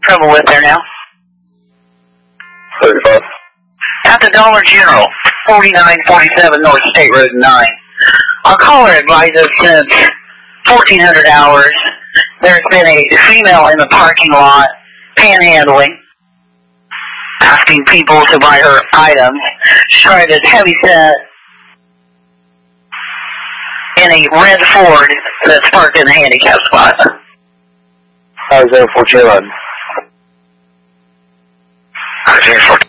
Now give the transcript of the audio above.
trouble with there now? 35. At the Dollar General, 4947 North State Road 9. Our caller advises since 1400 hours there's been a female in the parking lot panhandling, asking people to buy her items. She is heavy set in a red Ford that's parked in the handicap spot. How's that 1411?